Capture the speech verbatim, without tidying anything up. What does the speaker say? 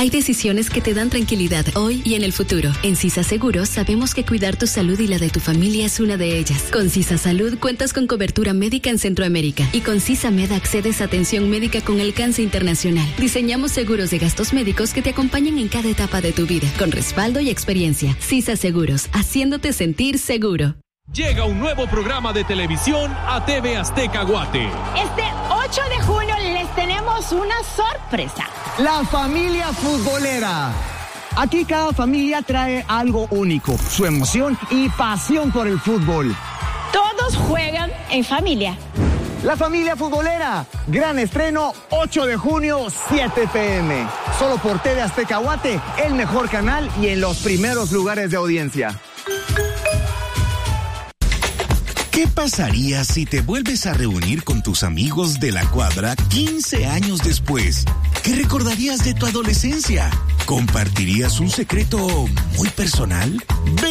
Hay decisiones que te dan tranquilidad hoy y en el futuro. En CISA Seguros sabemos que cuidar tu salud y la de tu familia es una de ellas. Con CISA Salud cuentas con cobertura médica en Centroamérica y con CISA Med accedes a atención médica con alcance internacional. Diseñamos seguros de gastos médicos que te acompañan en cada etapa de tu vida, con respaldo y experiencia. CISA Seguros, haciéndote sentir seguro. Llega un nuevo programa de televisión a T V Azteca Guate. Este ocho de junio les tenemos una sorpresa. La familia futbolera. Aquí cada familia trae algo único, su emoción y pasión por el fútbol. Todos juegan en familia. La familia futbolera. Gran estreno, ocho de junio, siete pe eme. Solo por T V Azteca Guate, el mejor canal y en los primeros lugares de audiencia. ¿Qué pasaría si te vuelves a reunir con tus amigos de la cuadra quince años después? ¿Qué recordarías de tu adolescencia? ¿Compartirías un secreto muy personal?